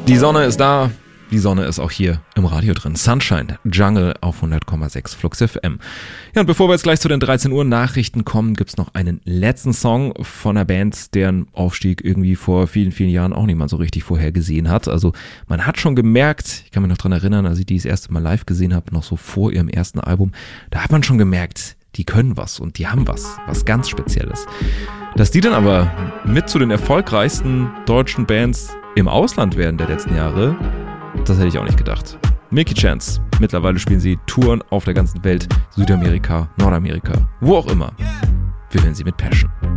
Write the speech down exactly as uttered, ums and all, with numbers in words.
Die Sonne ist da, die Sonne ist auch hier im Radio drin. Sunshine, Jungle auf hundert Komma sechs Flux F M. Ja, und bevor wir jetzt gleich zu den dreizehn Uhr Nachrichten kommen, gibt's noch einen letzten Song von einer Band, deren Aufstieg irgendwie vor vielen, vielen Jahren auch niemand so richtig vorhergesehen hat. Also man hat schon gemerkt, ich kann mich noch dran erinnern, als ich die das erste Mal live gesehen habe, noch so vor ihrem ersten Album, da hat man schon gemerkt, die können was und die haben was, was ganz Spezielles. Dass die dann aber mit zu den erfolgreichsten deutschen Bands im Ausland werden der letzten Jahre, das hätte ich auch nicht gedacht. Milky Chance. Mittlerweile spielen sie Touren auf der ganzen Welt, Südamerika, Nordamerika, wo auch immer. Wir hören sie mit Passion.